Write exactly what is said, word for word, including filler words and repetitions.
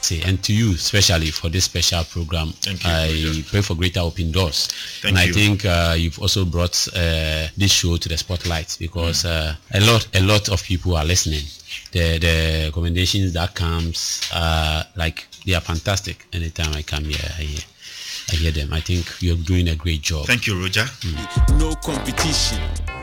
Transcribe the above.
say, and to you especially for this special program. Thank you, I Roger. pray for greater open doors. Thank and you. I think uh, you've also brought uh, this show to the spotlight because uh, a lot a lot of people are listening. The the recommendations that comes uh, like they are fantastic. Anytime I come here, I hear, I hear them. I think you're doing a great job. Thank you, Roger. No competition.